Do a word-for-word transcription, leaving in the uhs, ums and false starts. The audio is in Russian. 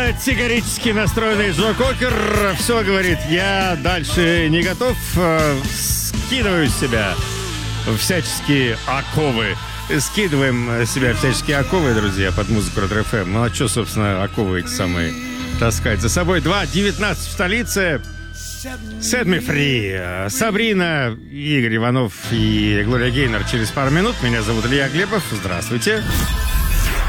категорически настроенный Джо Кокер все говорит: я дальше не готов, скидываю с себя всяческие оковы. Скидываем с себя всяческие оковы, друзья, под музыку Ретро эф эм. Ну а что, собственно, оковы эти самые таскать за собой? два девятнадцать в столице. Set me free. Сабрина, Игорь Иванов и Глория Гейнер через пару минут. Меня зовут Илья Глебов. Здравствуйте.